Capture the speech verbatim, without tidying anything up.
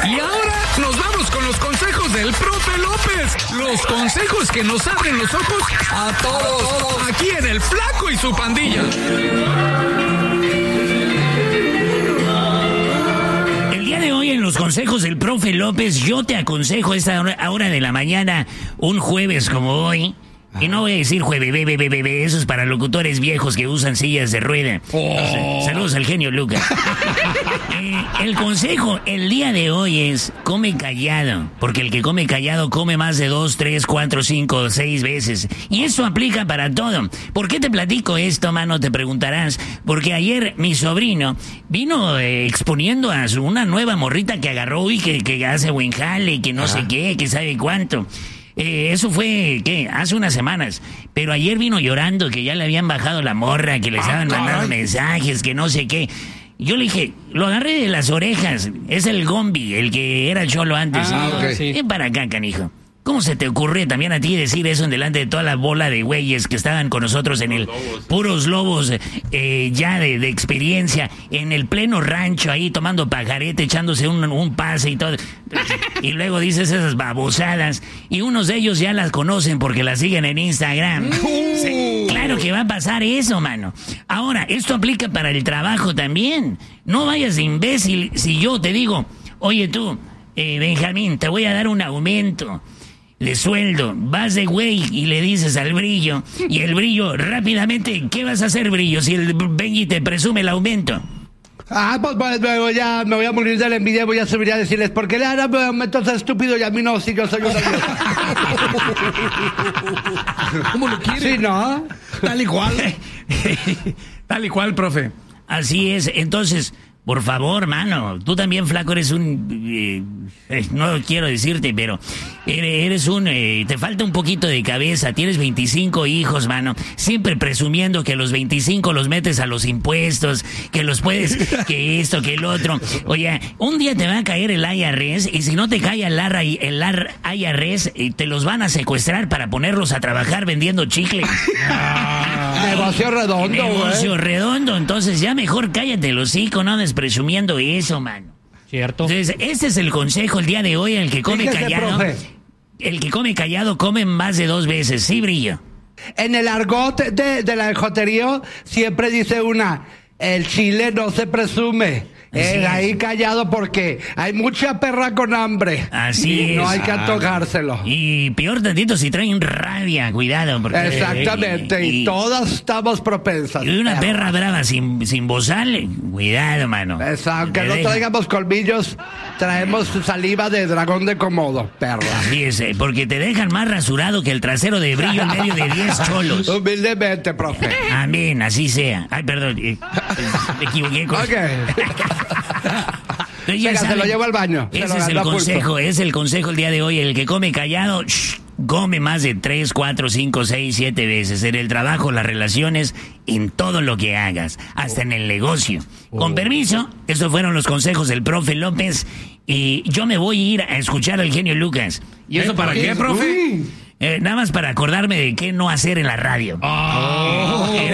Y ahora nos vamos con los consejos del profe López. Los consejos que nos abren los ojos a todos. Aquí en El Flaco y su Pandilla. El día de hoy en los consejos del profe López, yo te aconsejo a esta hora, hora de la mañana, un jueves como hoy. Y no voy a decir jueves, bebé, bebé, bebé, eso es para locutores viejos que usan sillas de rueda. Oh. Saludos al genio Lucas. eh, el consejo el día de hoy es, come callado, porque el que come callado come más de dos, tres, cuatro, cinco, seis veces. Y eso aplica para todo. ¿Por qué te platico esto, mano? Te preguntarás. Porque ayer mi sobrino vino eh, exponiendo a su, una nueva morrita que agarró y que, que hace buen jale, que no Ajá. sé qué, que sabe cuánto. Eh, eso fue, ¿qué? Hace unas semanas. Pero ayer vino llorando que ya le habían bajado la morra, que le estaban ah, mandando mensajes, que no sé qué. Yo le dije, lo agarré de las orejas. Es el Gombi, el que era cholo antes. Ah, okay. Sí. Ven para acá, canijo. ¿Cómo se te ocurre también a ti decir eso en delante de toda la bola de güeyes que estaban con nosotros en el lobos. puros lobos eh, ya de, de experiencia, en el pleno rancho ahí tomando pajarete, echándose un, un pase y todo? Y luego dices esas babosadas y unos de ellos ya las conocen porque las siguen en Instagram. Uh. Sí, claro que va a pasar eso, mano. Ahora, esto aplica para el trabajo también. No vayas de imbécil si yo te digo, oye tú, eh, Benjamín, te voy a dar un aumento de sueldo, vas de güey y le dices al Brillo, y el Brillo rápidamente, ¿qué vas a hacer, Brillo, si el Benji te presume el aumento? Ah, pues, pues me, voy a, me voy a morir de la envidia y voy a subir a decirles, ¿por qué le dan aumentos estúpido y a mí no, si yo soy una vieja? ¿Cómo lo quieres? Sí, ¿no? Tal y cual. Tal y cual, profe. Así es, entonces, por favor, mano, tú también, flaco, eres un... Eh, eh, no quiero decirte, pero eres un... Eh, te falta un poquito de cabeza, tienes veinticinco hijos, mano, siempre presumiendo que los veinticinco los metes a los impuestos, que los puedes, que esto, que el otro. Oye, un día te va a caer el I R S y si no te cae el, el I R S, te los van a secuestrar para ponerlos a trabajar vendiendo chicle. Ah, negocio redondo, Negocio güey. redondo, entonces ya mejor cállate el hocico, no andes presumiendo eso, mano. Cierto. Entonces, este es el consejo el día de hoy, el que come Fíjese, callado. profe. El que come callado come más de dos veces, ¿sí, Brillo? En el argot de, de la jotería siempre dice una, el chile no se presume. Eh, es. ahí callado porque hay mucha perra con hambre. Así y es. no hay que antojárselo. Y peor tantito si traen rabia, cuidado. Porque, Exactamente, eh, y, y todas estamos propensas. Y una perra brava sin, sin bozal, cuidado, mano. Exacto, que Te no deja. traigamos colmillos, traemos saliva de dragón de Komodo, perra. Así es, eh, porque te dejan más rasurado que el trasero de Brillo en medio de diez cholos. Humildemente, profe. Amén, así sea. Ay, perdón, eh, me equivoqué con... Ok. Pero ya Venga, se saben, lo llevo al baño. Se Ese lo es el gano a pulso. consejo, es el consejo el día de hoy. El que come callado, shh, come más de tres, cuatro, cinco, seis, siete veces. En el trabajo, las relaciones, en todo lo que hagas, hasta en el negocio. Con permiso, estos fueron los consejos del profe López. Y yo me voy a ir a escuchar al genio Lucas. ¿Y eso para qué, profe? Uy. Eh, nada más para acordarme de qué no hacer en la radio. Oh.